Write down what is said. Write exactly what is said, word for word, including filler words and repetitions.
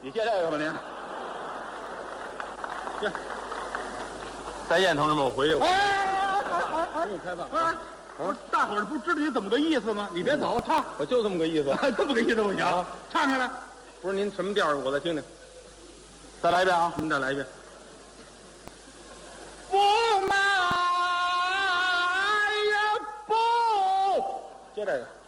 你接这个吧您。 这，再见，同志们，我回去。 哎哎哎给你开饭。 哎！不是，大伙儿不知道你怎么个意思吗？你别走，唱， 我就这么个意思。 这么个意思不行，唱下来。 不是您什么调儿，我再听听。 再来一遍啊！ 您再来一遍。 不买呀不。 接这个。